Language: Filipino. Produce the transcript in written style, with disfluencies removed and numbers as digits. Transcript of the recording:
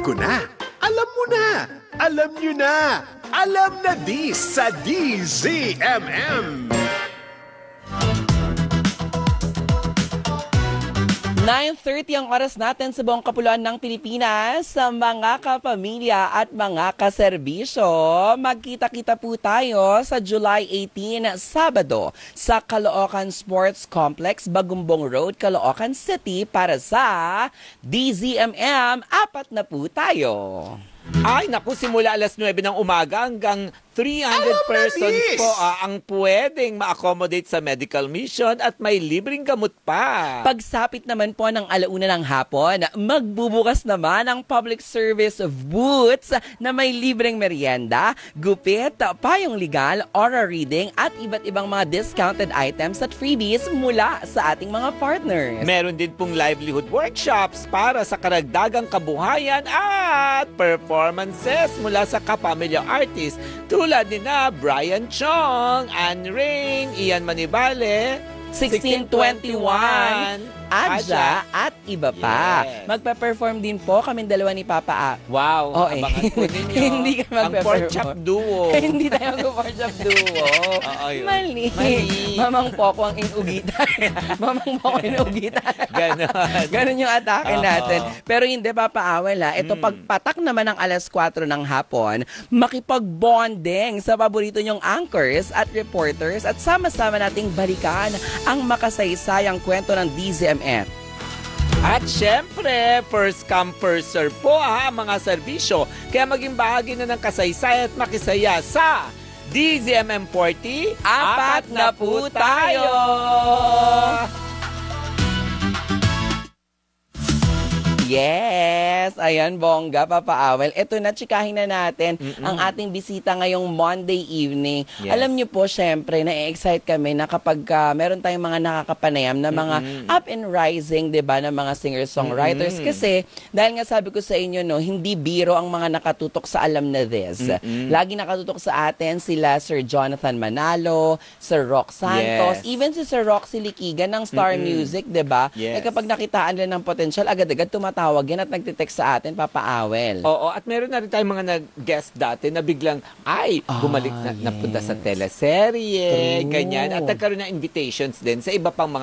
ko na. Alam mo na. Alam nyo na. Alam na di sa DZMM. 9:30 ang oras natin sa buong kapuluan ng Pilipinas. Sa mga kapamilya at mga kaserbisyo, magkita-kita po tayo sa July 18, Sabado, sa Caloocan Sports Complex, Bagumbong Road, Caloocan City para sa DZMM. Apat na po tayo. Ay, naku, simula alas 9 ng umaga hanggang 300 persons po ang pwedeng ma-accommodate sa medical mission at may libreng gamot pa. Pagsapit naman po ng alauna ng hapon, magbubukas naman ang public service booths na may libreng merienda, gupit, payong legal, aura reading at iba't ibang mga discounted items at freebies mula sa ating mga partners. Meron din pong livelihood workshops para sa karagdagang kabuhayan at performances mula sa kapamilya artists tulad ni na Brian Chong, Anne Rain, Ian Manibale, 1621, Adja at iba pa. Yes. Magpa-perform din po kaming dalawa ni Papa A. Wow, Oh, eh. abangan po ninyo. Hindi ka Ang magpe-perform. pork-chop duo. Hindi tayo mag-pork-chop duo. Yun. Mali. Mali. Mamang Poco ang inugitan. Mamang Poco ang inugitan. Ganon. Ganon yung atake natin. Pero hindi, Papa Awel, ha. Ito, pagpatak naman ng alas 4 ng hapon, makipag-bonding sa paborito nyong anchors at reporters at sama-sama nating balikan ang makasaysayang kwento ng DZMM. At syempre, first come, first serve po ang mga serbisyo. Kaya maging bahagi na ng kasaysay at makisaya sa DZMM 40. Apat na po tayo! Yes! Ayan, bongga, Papa Awel. Ito na, tsikahin na natin ang ating bisita ngayong Monday evening. Yes. Alam niyo po, syempre, na-excite kami na kapag meron tayong mga nakakapanayam na mga up and rising, diba, na mga singer-songwriters. Kasi, dahil nga sabi ko sa inyo, no, hindi biro ang mga nakatutok sa Alam na This. Lagi nakatutok sa atin sila Sir Jonathan Manalo, Sir Rock Santos, Yes. even si Sir Roxy Liquigan ng Star Music, diba? Yes. Eh, kapag nakitaan nila ng potential, agad-agad tumatawag yan at nagtitext sa atin, Papa Awel. Oo, at meron na rin tayong mga nag-guest dati na biglang, bumalik na, napunta sa teleserye, True. ganyan. At nagkaroon ng invitations din sa iba pang mga